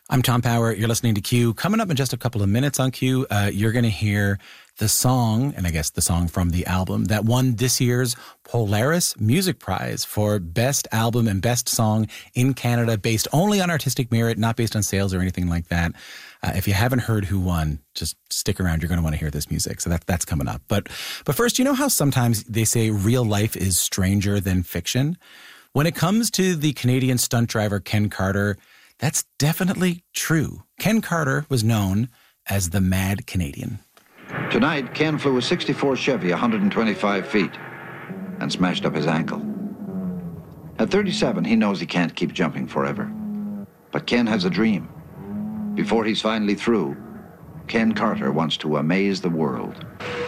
I'm Tom Power. You're listening to Q. Coming up in just a couple of minutes on Q, you're going to hear the song, and I guess the song from the album, that won this year's Polaris Music Prize for Best Album and Best Song in Canada, based only on artistic merit, not based on sales or anything like that. If you haven't heard who won, just stick around. You're going to want to hear this music. So that's coming up. But first, you know how sometimes they say real life is stranger than fiction? When it comes to the Canadian stunt driver Ken Carter, that's definitely true. Ken Carter was known as the Mad Canadian. Tonight, Ken flew a 64 Chevy 125 feet and smashed up his ankle. At 37, he knows he can't keep jumping forever. But Ken has a dream. Before he's finally through, Ken Carter wants to amaze the world.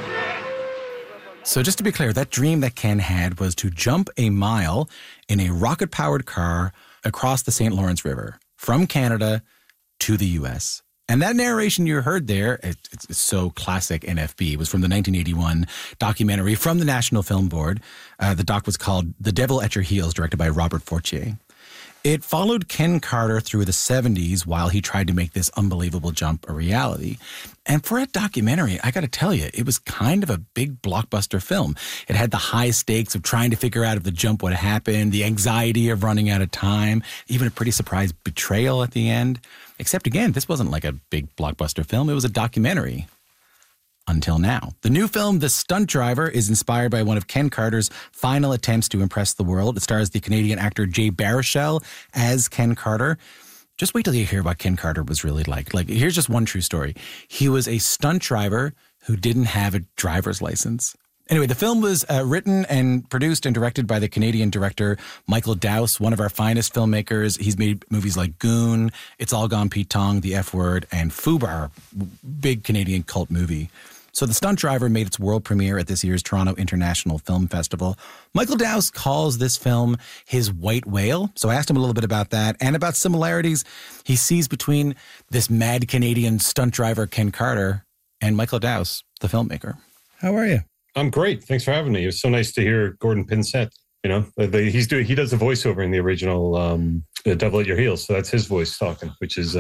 So just to be clear, that dream that Ken had was to jump a mile in a rocket-powered car across the St. Lawrence River from Canada to the U.S. And that narration you heard there, it's so classic NFB, was from the 1981 documentary from the National Film Board. The doc was called The Devil at Your Heels, directed by Robert Fortier. It followed Ken Carter through the 70s while he tried to make this unbelievable jump a reality. And for a documentary, I got to tell you, it was kind of a big blockbuster film. It had the high stakes of trying to figure out if the jump would happen, the anxiety of running out of time, even a pretty surprise betrayal at the end. Except again, this wasn't like a big blockbuster film. It was a documentary. Until now. The new film, The Stunt Driver, is inspired by one of Ken Carter's final attempts to impress the world. It stars the Canadian actor Jay Baruchel as Ken Carter. Just wait till you hear what Ken Carter was really like. Here's just one true story. He was a stunt driver who didn't have a driver's license. Anyway, the film was written and produced and directed by the Canadian director Michael Dowse, one of our finest filmmakers. He's made movies like Goon, It's All Gone Pete Tong, The F Word, and Fubar, big Canadian cult movie. So The Stunt Driver made its world premiere at this year's Toronto International Film Festival. Michael Dowse calls this film his white whale. So I asked him a little bit about that and about similarities he sees between this mad Canadian stunt driver Ken Carter and Michael Dowse, the filmmaker. How are you? I'm great. Thanks for having me. It was so nice to hear Gordon Pinsett. You know, he does the voiceover in the original The Devil at Your Heels. So that's his voice talking, which is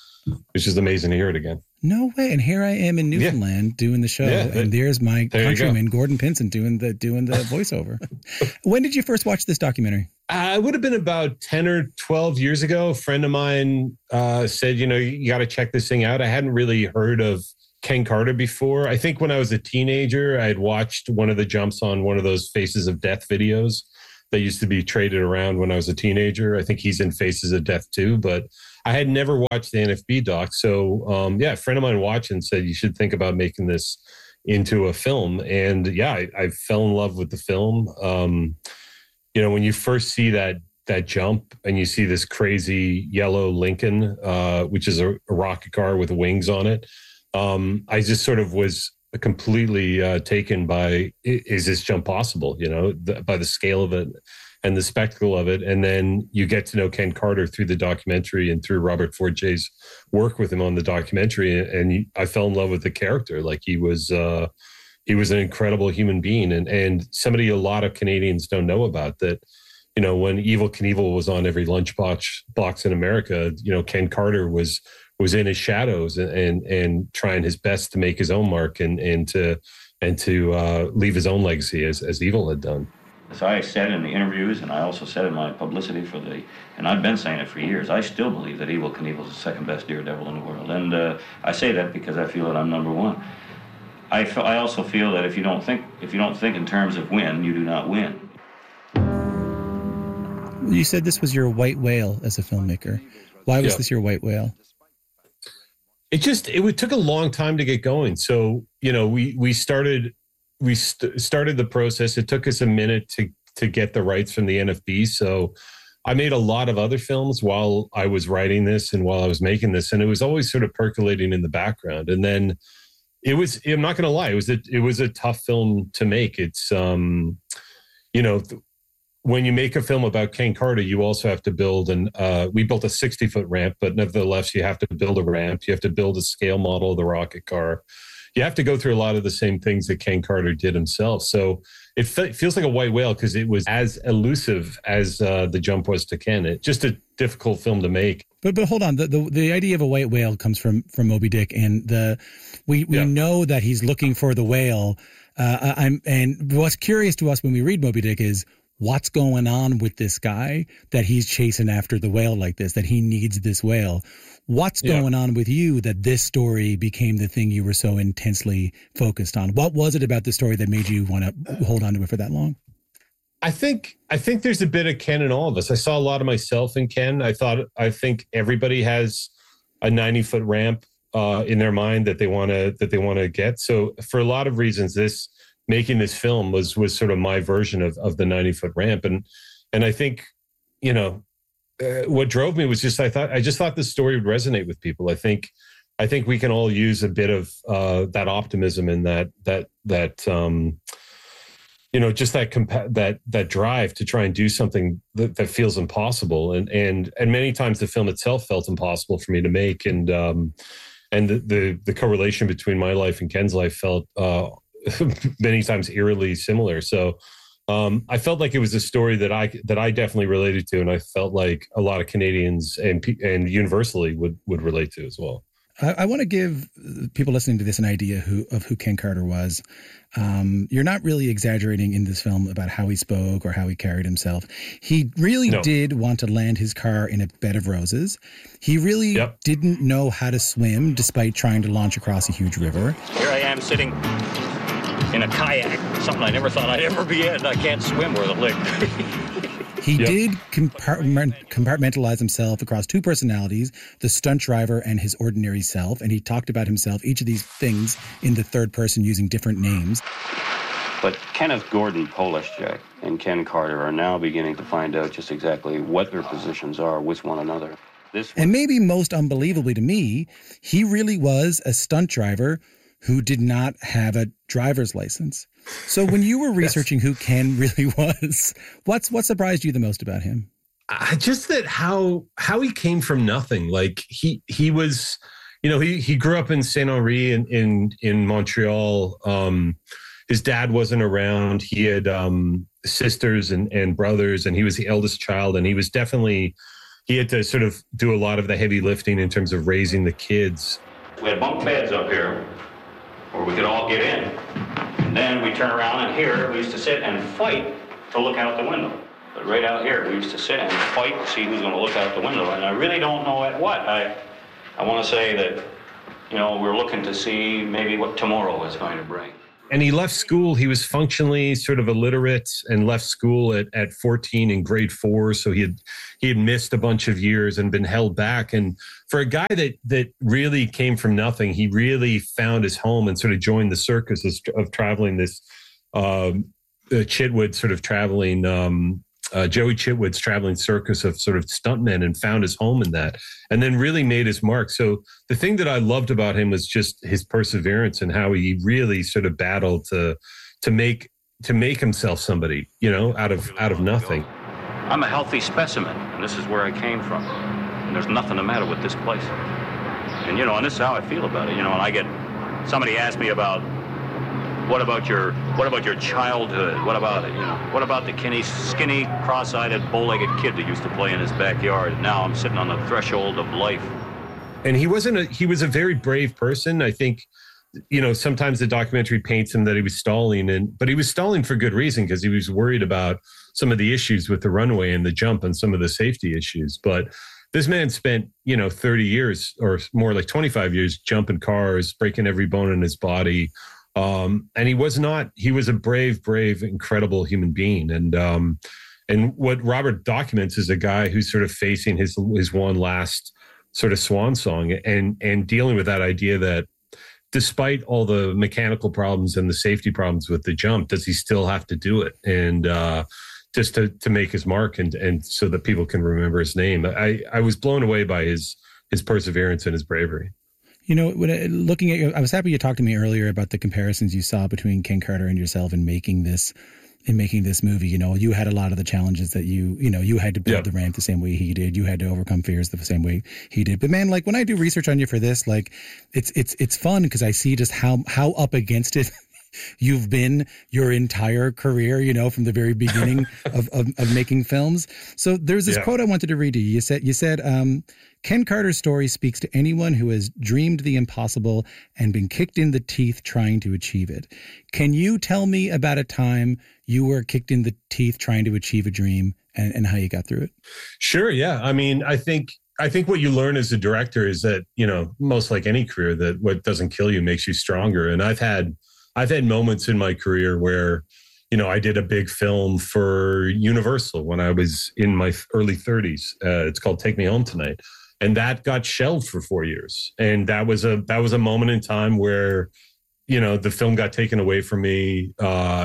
amazing to hear it again. No way. And here I am in Newfoundland doing the show. And there's my countryman, Gordon Pinsett, doing the voiceover. When did you first watch this documentary? It would have been about 10 or 12 years ago. A friend of mine said, you got to check this thing out. I hadn't really heard of Ken Carter before. I think when I was a teenager, I had watched one of the jumps on one of those Faces of Death videos that used to be traded around when I was a teenager. I think he's in Faces of Death too, but I had never watched the NFB doc. So, a friend of mine watched and said, you should think about making this into a film. And I fell in love with the film. When you first see that jump and you see this crazy yellow Lincoln, which is a rocket car with wings on it, I just sort of was completely taken by, is this jump possible? By the scale of it and the spectacle of it. And then you get to know Ken Carter through the documentary and through Robert Fortier's work with him on the documentary. And I fell in love with the character. Like he was an incredible human being and somebody a lot of Canadians don't know about that. When Evel Knievel was on every lunchbox in America, Ken Carter was in his shadows and trying his best to make his own mark and to leave his own legacy as Evel had done. As I said in the interviews, and I also said in my publicity and I've been saying it for years, I still believe that Evel Knievel is the second best daredevil in the world. And I say that because I feel that I'm number one. I also feel that if you don't think in terms of win, you do not win. You said this was your white whale as a filmmaker. Why was this your white whale? It took a long time to get going. So, we started the process. It took us a minute to get the rights from the NFB. So I made a lot of other films while I was writing this and while I was making this. And it was always sort of percolating in the background. And then I'm not going to lie, it was a tough film to make. It's, when you make a film about Ken Carter, you also have to build we built a 60-foot ramp, but nevertheless, you have to build a ramp. You have to build a scale model of the rocket car. You have to go through a lot of the same things that Ken Carter did himself. So it feels like a white whale because it was as elusive as the jump was to Ken. It's just a difficult film to make. But hold on, the idea of a white whale comes from Moby Dick, and we know that he's looking for the whale. And what's curious to us when we read Moby Dick is what's going on with this guy that he's chasing after the whale like this, that he needs this whale. What's going on with you that this story became the thing you were so intensely focused on? What was it about the story that made you want to hold on to it for that long? I think there's a bit of Ken in all of us. I saw a lot of myself in Ken. I think everybody has a 90-foot ramp in their mind that they want to get. So for a lot of reasons, making this film was sort of my version of the 90-foot ramp. And I think, what drove me was I just thought this story would resonate with people. I think we can all use a bit of that optimism and that just that drive to try and do something that feels impossible. And many times the film itself felt impossible for me to make. And the correlation between my life and Ken's life felt many times eerily similar. So I felt like it was a story that I definitely related to. And I felt like a lot of Canadians and universally would relate to as well. I want to give people listening to this an idea of who Ken Carter was. You're not really exaggerating in this film about how he spoke or how he carried himself. He really did want to land his car in a bed of roses. He really didn't know how to swim despite trying to launch across a huge river. Here I am sitting in a kayak, something I never thought I'd ever be in. I can't swim worth a lick. He did compartmentalize himself across two personalities, the stunt driver and his ordinary self. And he talked about himself, each of these things, in the third person using different names. But Kenneth Gordon, Polish Jack, and Ken Carter are now beginning to find out just exactly what their positions are with one another. And maybe most unbelievably to me, he really was a stunt driver who did not have a driver's license. So when you were researching who Ken really was, what surprised you the most about him? Just that how he came from nothing. Like he was, he grew up in Saint Henri in Montreal. His dad wasn't around. He had sisters and brothers, and he was the eldest child. And he had to sort of do a lot of the heavy lifting in terms of raising the kids. We had bunk beds up here where we could all get in. And then we turn around, and here we used to sit and fight to look out the window. But right out here, we used to sit and fight to see who's going to look out the window. And I really don't know at what. I want to say that, we're looking to see maybe what tomorrow is going to bring. And he left school. He was functionally sort of illiterate and left school at 14 in grade 4. So he had missed a bunch of years and been held back. And for a guy that really came from nothing, he really found his home and sort of joined the circus of traveling this Chitwood sort of traveling Joey Chitwood's traveling circus of sort of stuntmen and found his home in that and then really made his mark. So the thing that I loved about him was just his perseverance and how he really sort of battled to make himself somebody, out of nothing. I'm a healthy specimen, and this is where I came from. And there's nothing the matter with this place. And, and this is how I feel about it. And somebody asked me about, what about your childhood? What about it? What about the skinny, cross-eyed, bow-legged kid that used to play in his backyard? And now I'm sitting on the threshold of life. And he was a very brave person. I think, sometimes the documentary paints him that he was stalling, but he was stalling for good reason because he was worried about some of the issues with the runway and the jump and some of the safety issues. But this man spent, 30 years or more like 25 years jumping cars, breaking every bone in his body. And he was a brave, incredible human being. And what Robert documents is a guy who's sort of facing his one last sort of swan song and dealing with that idea that despite all the mechanical problems and the safety problems with the jump, does he still have to do it? And, just to make his mark and so that people can remember his name. I was blown away by his perseverance and his bravery. Looking at, I was happy you talked to me earlier about the comparisons you saw between Ken Carter and yourself in making this movie. You had a lot of the challenges that you had to build the ramp the same way he did. You had to overcome fears the same way he did. But man, like when I do research on you for this, like it's fun because I see just how up against it you've been your entire career, from the very beginning of making films. So there's this quote I wanted to read to you. You said, Ken Carter's story speaks to anyone who has dreamed the impossible and been kicked in the teeth trying to achieve it. Can you tell me about a time you were kicked in the teeth trying to achieve a dream and how you got through it? Sure. Yeah. I mean, I think what you learn as a director is that, most like any career, that what doesn't kill you makes you stronger. And I've had moments in my career where, I did a big film for Universal when I was in my early 30s. It's called Take Me Home Tonight. And that got shelved for 4 years. And that was a moment in time where, the film got taken away from me.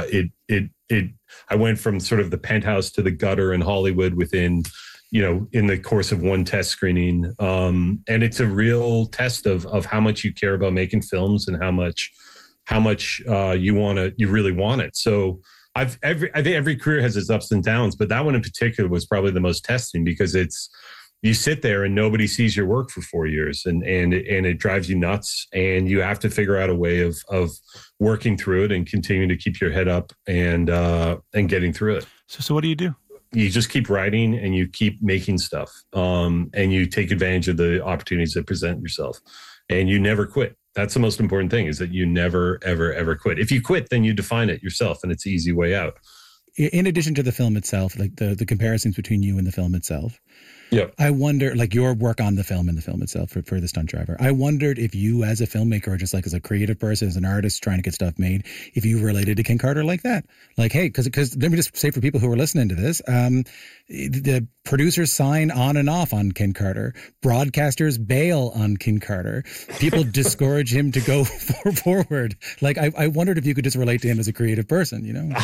I went from sort of the penthouse to the gutter in Hollywood within, in the course of one test screening. And it's a real test of how much you care about making films and how much you really want it. So I think every career has its ups and downs, but that one in particular was probably the most testing because you sit there and nobody sees your work for 4 years and it drives you nuts, and you have to figure out a way of working through it and continuing to keep your head up and getting through it. So what do you do? You just keep writing and you keep making stuff, and you take advantage of the opportunities that present yourself, and you never quit. That's the most important thing, is that you never, ever, ever quit. If you quit, then you define it yourself, and it's an easy way out. In addition to the film itself, like the comparisons between you and the film itself, yeah, I wonder, like your work on the film and the film itself for The Stunt Driver, I wondered if you as a filmmaker or just like as a creative person, as an artist trying to get stuff made, if you related to Ken Carter like that. Like, hey, because let me just say for people who are listening to this, the producers sign on and off on Ken Carter. Broadcasters bail on Ken Carter. People discourage him to go forward. Like, I wondered if you could just relate to him as a creative person,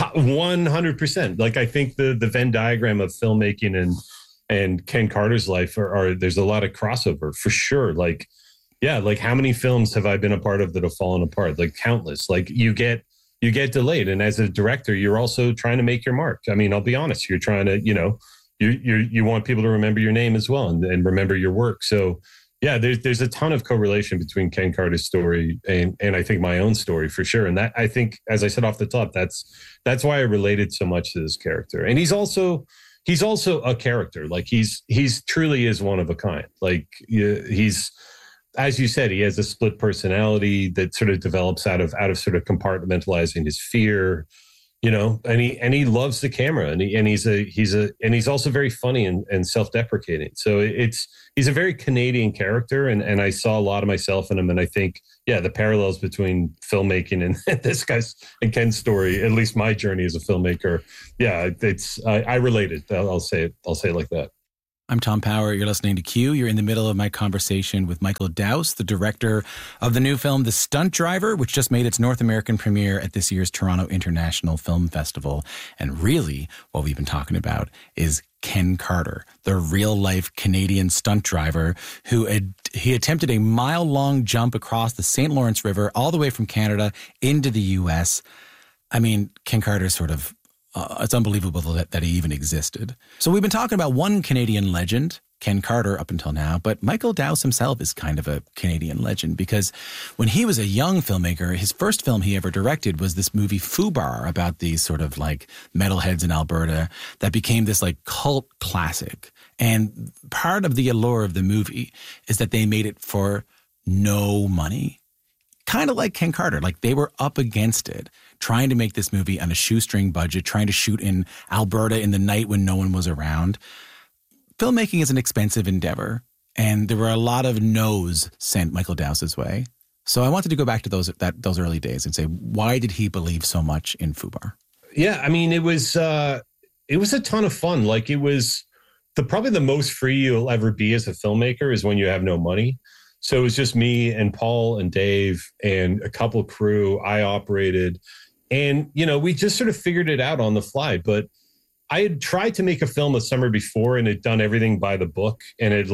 100%. Like, I think the Venn diagram of filmmaking and Ken Carter's life are there's a lot of crossover for sure. Like, yeah, like how many films have I been a part of that have fallen apart? Like countless. Like you get delayed. And as a director, you're also trying to make your mark. I mean, I'll be honest, you're trying to, you want people to remember your name as well and remember your work. So yeah, there's a ton of correlation between Ken Carter's story and I think my own story for sure. And that, I think, as I said off the top, that's why I related so much to this character. And he's also a character. Like he's truly is one of a kind. Like he's, as you said, he has a split personality that sort of develops out of sort of compartmentalizing his fear, and he loves the camera and he's also very funny and self-deprecating. So he's a very Canadian character. And I saw a lot of myself in him. And I think, yeah, the parallels between filmmaking and this guy's and Ken's story, at least my journey as a filmmaker. Yeah, I related. I'll say it like that. I'm Tom Power. You're listening to Q. You're in the middle of my conversation with Michael Dowse, the director of the new film, The Stunt Driver, which just made its North American premiere at this year's Toronto International Film Festival. And really, what we've been talking about is Ken Carter, the real-life Canadian stunt driver he attempted a mile-long jump across the St. Lawrence River all the way from Canada into the U.S. I mean, Ken Carter sort of it's unbelievable that he even existed. So we've been talking about one Canadian legend, Ken Carter, up until now, but Michael Dowse himself is kind of a Canadian legend because when he was a young filmmaker, his first film he ever directed was this movie Fubar about these sort of like metalheads in Alberta that became this like cult classic. And part of the allure of the movie is that they made it for no money. Kind of like Ken Carter, like they were up against it, trying to make this movie on a shoestring budget, trying to shoot in Alberta in the night when no one was around. Filmmaking is an expensive endeavor, and there were a lot of no's sent Michael Dowse's way. So I wanted to go back to those early days and say, why did he believe so much in Fubar? Yeah, I mean, it was a ton of fun. Like it was probably the most free you'll ever be as a filmmaker is when you have no money. So it was just me and Paul and Dave and a couple crew. I operated and, we just sort of figured it out on the fly. But I had tried to make a film the summer before and had done everything by the book. And I'd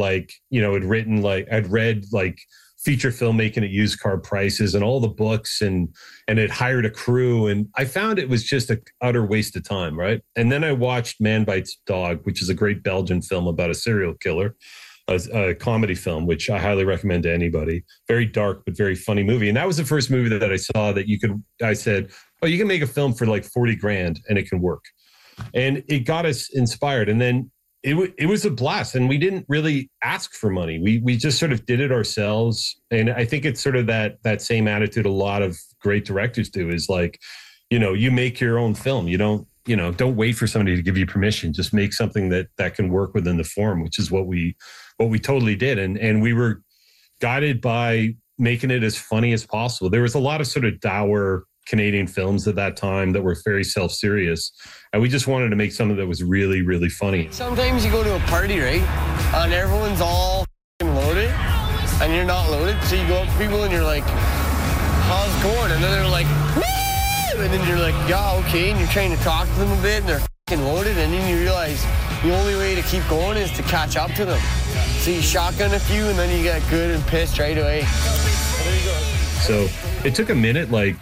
read feature filmmaking at used car prices and all the books and had hired a crew. And I found it was just an utter waste of time. Right. And then I watched Man Bites Dog, which is a great Belgian film about a serial killer. a comedy film, which I highly recommend to anybody. Very dark, but very funny movie. And that was the first movie that I saw that I said, oh, you can make a film for like 40 grand and it can work. And it got us inspired. And then it was a blast. And we didn't really ask for money. We just sort of did it ourselves. And I think it's sort of that same attitude a lot of great directors do, is like, you make your own film. You don't wait for somebody to give you permission. Just make something that can work within the form, which is what we totally did. And we were guided by making it as funny as possible. There was a lot of sort of dour Canadian films at that time that were very self-serious. And we just wanted to make something that was really, really funny. Sometimes you go to a party, right? And everyone's all loaded and you're not loaded. So you go up to people and you're like, how's it going? And then they're like, woo! And then you're like, yeah, okay. And you're trying to talk to them a bit and they're loaded. And then you realize the only way to keep going is to catch up to them. So you shotgun a few and then you get good and pissed right away. There you go. So it took a minute. Like,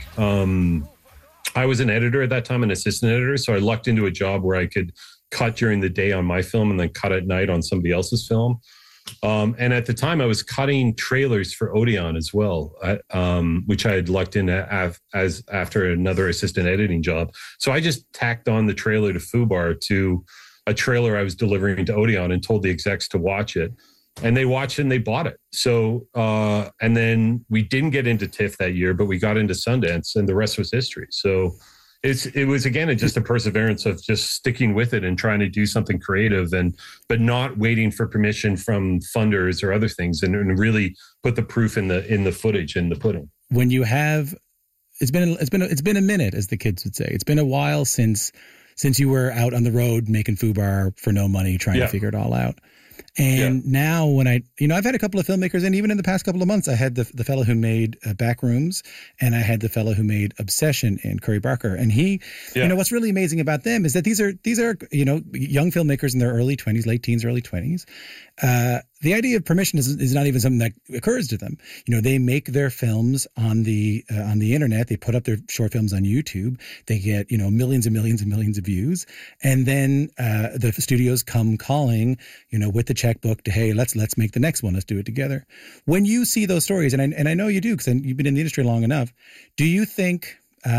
I was an editor at that time, an assistant editor. So I lucked into a job where I could cut during the day on my film and then cut at night on somebody else's film. And at the time I was cutting trailers for Odeon as well, which I had lucked in as after another assistant editing job. So I just tacked on the trailer to FUBAR to a trailer I was delivering to Odeon and told the execs to watch it. And they watched it and they bought it. So, and then we didn't get into TIFF that year, but we got into Sundance and the rest was history. So it was, again, just a perseverance of just sticking with it and trying to do something creative but not waiting for permission from funders or other things and really put the proof in the footage and the pudding. When you have, it's been a minute, as the kids would say. It's been a while since you were out on the road making FUBAR for no money, trying to figure it all out. And now when I've had a couple of filmmakers, and even in the past couple of months, I had the fellow who made Backrooms, and I had the fellow who made Obsession in Curry Barker. And what's really amazing about them is that these are young filmmakers in their early 20s, late teens, early 20s. The idea of permission is not even something that occurs to them. They make their films on the internet. They put up their short films on YouTube. They get, millions and millions and millions of views. And then the studios come calling, with the checkbook to, hey, let's make the next one. Let's do it together. When you see those stories, and I know you do because you've been in the industry long enough, do you think,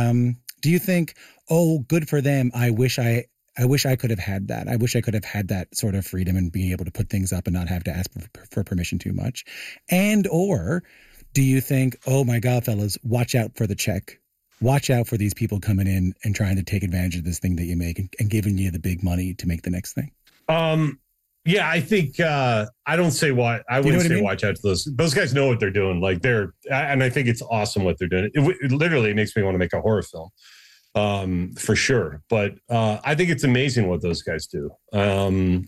oh, good for them, I wish I could have had that. I wish I could have had that sort of freedom and being able to put things up and not have to ask for permission too much? And or do you think, oh my God, fellas, watch out for the check. Watch out for these people coming in and trying to take advantage of this thing that you make and giving you the big money to make the next thing? Yeah, I think I don't say why. I wouldn't say watch out to those. Those guys know what they're doing. Like and I think it's awesome what they're doing. It literally makes me want to make a horror film. For sure. But I think it's amazing what those guys do. And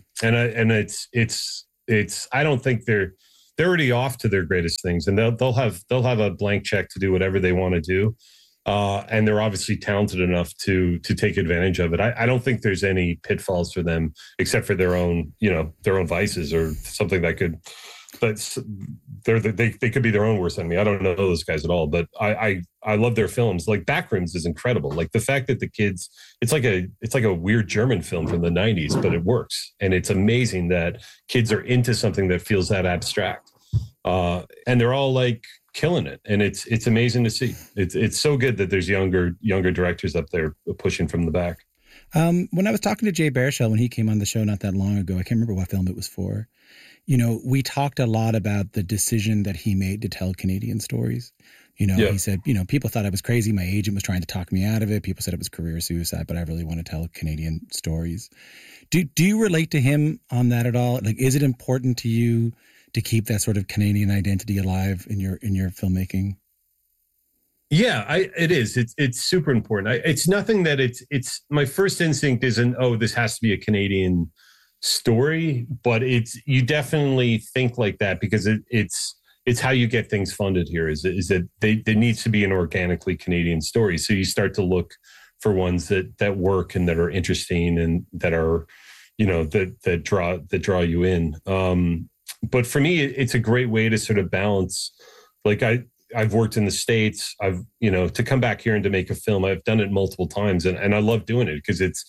it's I don't think they're already off to their greatest things, and they'll have a blank check to do whatever they want to do. And they're obviously talented enough to take advantage of it. I don't think there's any pitfalls for them except for their own vices or something that could. But they could be their own worst enemy. I don't know those guys at all, but I love their films. Like Backrooms is incredible. Like the fact that the kids, it's like a weird German film from the 90s, but it works. And it's amazing that kids are into something that feels that abstract. And they're all like killing it. And it's amazing to see. It's so good that there's younger directors up there pushing from the back. When I was talking to Jay Baruchel when he came on the show not that long ago, I can't remember what film it was for. We talked a lot about the decision that he made to tell Canadian stories. He said, people thought I was crazy. My agent was trying to talk me out of it. People said it was career suicide, but I really want to tell Canadian stories. Do you relate to him on that at all? Like, is it important to you to keep that sort of Canadian identity alive in your filmmaking? Yeah, it is. It's super important. It's nothing that it's my first instinct isn't, oh, this has to be a Canadian story, but you definitely think like that because it's how you get things funded here is that there needs to be an organically Canadian story. So you start to look for ones that work and that are interesting and that are, that draw you in. But for me, it's a great way to sort of balance. Like I've worked in the States. I've, to come back here and to make a film, I've done it multiple times and I love doing it because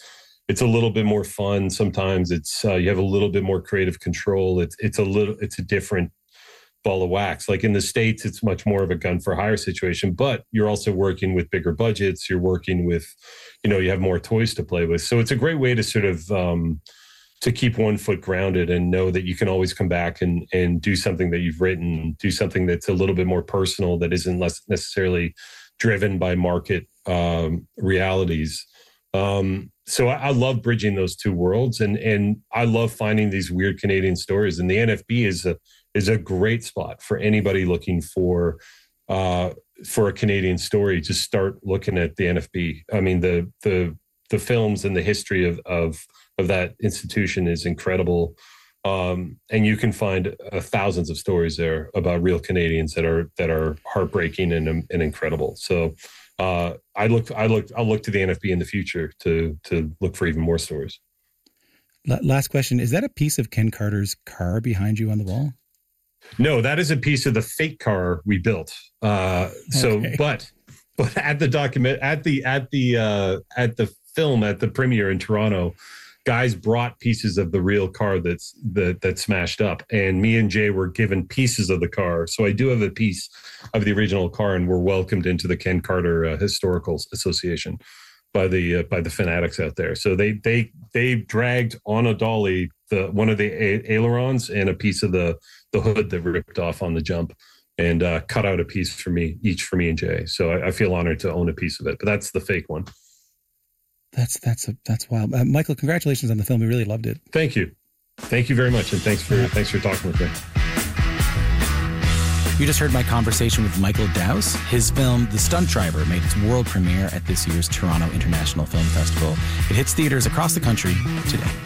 it's a little bit more fun. Sometimes it's you have a little bit more creative control. It's a different ball of wax. Like in the States, it's much more of a gun for hire situation, but you're also working with bigger budgets. You're working with, you have more toys to play with. So it's a great way to sort of to keep one foot grounded and know that you can always come back and do something that you've written, do something that's a little bit more personal, that isn't less necessarily driven by market realities. So I love bridging those two worlds, and I love finding these weird Canadian stories. And the NFB is a great spot for anybody looking for a Canadian story. Just start looking at the NFB. I mean, the films and the history of that institution is incredible. And you can find thousands of stories there about real Canadians that are heartbreaking and incredible. So I'll look to the NFB in the future to look for even more stories. Last question. Is that a piece of Ken Carter's car behind you on the wall? No, that is a piece of the fake car we built. Okay. But at the document, at the film, at the premiere in Toronto, guys brought pieces of the real car that smashed up, and me and Jay were given pieces of the car. So I do have a piece of the original car, and we're welcomed into the Ken Carter Historical Association by the fanatics out there. So they dragged on a dolly one of the ailerons and a piece of the hood that ripped off on the jump, and cut out a piece for me and Jay. So I feel honored to own a piece of it, but that's the fake one. That's wild. Michael, congratulations on the film. We really loved it. Thank you very much, and thanks for talking with me. You just heard my conversation with Michael Dowse. His film, The Stunt Driver, made its world premiere at this year's Toronto International Film Festival. It hits theaters across the country today.